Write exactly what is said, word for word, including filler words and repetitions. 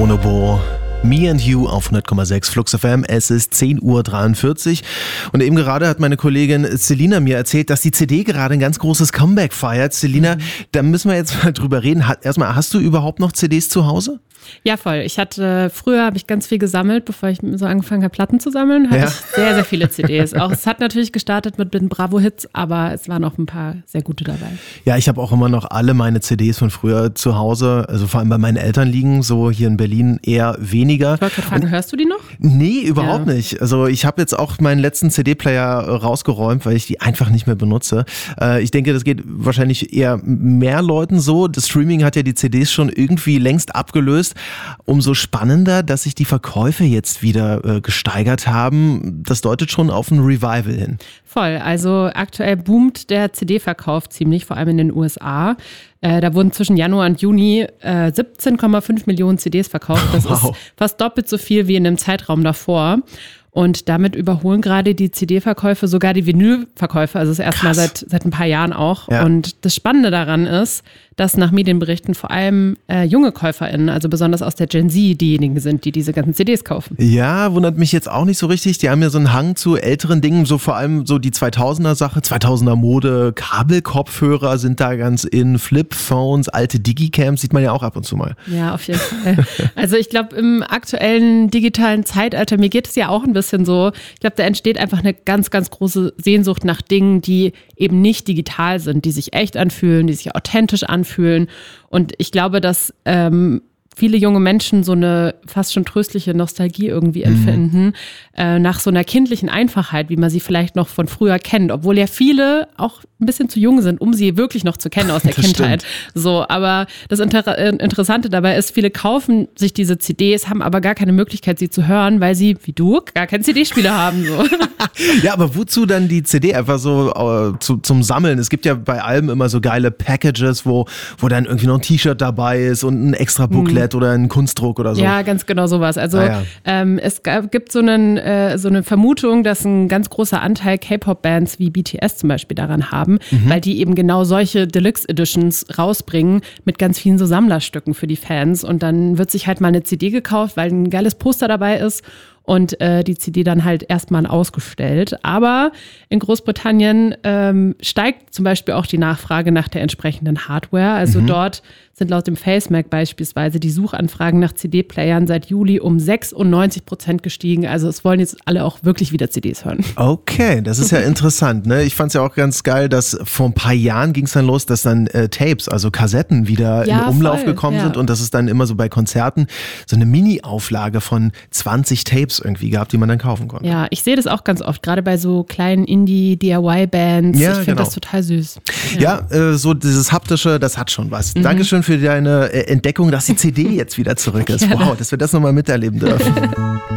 Bonobo. Me and You auf hundert Komma sechs Flux F M. Es ist zehn Uhr dreiundvierzig und eben gerade hat meine Kollegin Selina mir erzählt, dass die C D gerade ein ganz großes Comeback feiert. Selina, mhm. da müssen wir jetzt mal drüber reden. Erstmal, hast du überhaupt noch C Ds zu Hause? Ja, voll. Ich hatte, früher habe ich ganz viel gesammelt, bevor ich so angefangen habe, Platten zu sammeln, hatte ja. ich sehr, sehr viele C Ds. Auch es hat natürlich gestartet mit den Bravo-Hits, aber es waren auch ein paar sehr gute dabei. Ja, ich habe auch immer noch alle meine C Ds von früher zu Hause, also vor allem bei meinen Eltern liegen, so hier in Berlin eher weniger. Ich wollte gerade fragen, Und, hörst du die noch? Nee, überhaupt ja. nicht. Also ich habe jetzt auch meinen letzten C D-Player rausgeräumt, weil ich die einfach nicht mehr benutze. Ich denke, das geht wahrscheinlich eher mehr Leuten so. Das Streaming hat ja die C Ds schon irgendwie längst abgelöst. Umso spannender, dass sich die Verkäufe jetzt wieder äh, gesteigert haben. Das deutet schon auf ein Revival hin. Voll. Also aktuell boomt der C D-Verkauf ziemlich, vor allem in den U S A. Äh, da wurden zwischen Januar und Juni äh, siebzehn Komma fünf Millionen C Ds verkauft. Das wow. ist fast doppelt so viel wie in dem Zeitraum davor. Und damit überholen gerade die C D-Verkäufe sogar die Vinyl-Verkäufe. Also das erste Mal seit, seit ein paar Jahren auch. Ja. Und das Spannende daran ist, dass nach Medienberichten vor allem äh, junge KäuferInnen, also besonders aus der Gen Z, diejenigen sind, die diese ganzen C Ds kaufen. Ja, wundert mich jetzt auch nicht so richtig. Die haben ja so einen Hang zu älteren Dingen, so vor allem so die zweitausender-Sache, zweitausender-Mode, Kabelkopfhörer sind da ganz in, Flipphones, alte Digicams sieht man ja auch ab und zu mal. Ja, auf jeden Fall. Also ich glaube, im aktuellen digitalen Zeitalter, mir geht es ja auch ein bisschen so, ich glaube, da entsteht einfach eine ganz, ganz große Sehnsucht nach Dingen, die eben nicht digital sind, die sich echt anfühlen, die sich authentisch anfühlen. Fühlen. Und ich glaube, dass ähm, viele junge Menschen so eine fast schon tröstliche Nostalgie irgendwie empfinden, mhm. äh, nach so einer kindlichen Einfachheit, wie man sie vielleicht noch von früher kennt, obwohl ja viele auch ein bisschen zu jung sind, um sie wirklich noch zu kennen aus der das Kindheit. Stimmt. So, aber das Inter- Interessante dabei ist, viele kaufen sich diese C Ds, haben aber gar keine Möglichkeit, sie zu hören, weil sie, wie du, gar keinen C D-Spieler haben. So. Ja, aber wozu dann die C D einfach so äh, zu, zum Sammeln? Es gibt ja bei Alben immer so geile Packages, wo, wo dann irgendwie noch ein T-Shirt dabei ist und ein extra Booklet mhm. oder ein Kunstdruck oder so. Ja, ganz genau sowas. Also ah, ja. ähm, es gab, gibt so, einen, äh, so eine Vermutung, dass ein ganz großer Anteil K-Pop-Bands wie B T S zum Beispiel daran haben, Mhm. weil die eben genau solche Deluxe-Editions rausbringen mit ganz vielen so Sammlerstücken für die Fans. Und dann wird sich halt mal eine C D gekauft, weil ein geiles Poster dabei ist und äh, die C D dann halt erstmal ausgestellt. Aber in Großbritannien ähm, steigt zum Beispiel auch die Nachfrage nach der entsprechenden Hardware. Also mhm. dort sind laut dem FaceMac beispielsweise die Suchanfragen nach C D-Playern seit Juli um sechsundneunzig Prozent gestiegen. Also es wollen jetzt alle auch wirklich wieder C Ds hören. Okay, das ist ja interessant. Ne? Ich fand es ja auch ganz geil, dass vor ein paar Jahren ging es dann los, dass dann äh, Tapes, also Kassetten wieder ja, in Umlauf voll, gekommen ja. sind und dass es dann immer so bei Konzerten so eine Mini-Auflage von zwanzig Tapes irgendwie gab, die man dann kaufen konnte. Ja, ich sehe das auch ganz oft, gerade bei so kleinen Indie-D I Y-Bands. Ja, ich finde genau. das total süß. Ja, ja äh, so dieses haptische, das hat schon was. Mhm. Dankeschön für deine äh, Entdeckung, dass die C D jetzt wieder zurück ist. Wow, dass wir das nochmal miterleben dürfen.